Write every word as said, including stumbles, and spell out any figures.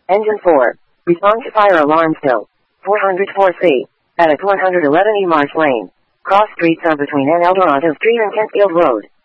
Engine four. Respond to fire alarm still. four oh four C. At one eleven E Marsh Lane. Cross streets are between N Eldorado Street and Kentfield Road.